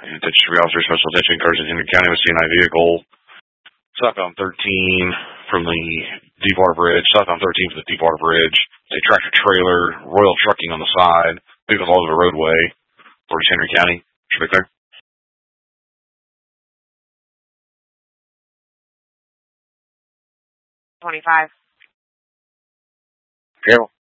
Attention to officer, special attention, cars in Henry County with CNI vehicle. Southbound 13 from the Deepwater Bridge. Southbound 13 from the Deepwater Bridge. A tractor trailer, Royal Trucking on the side. Vehicles all over the roadway. Towards Henry County. Should be clear. 25. Carol.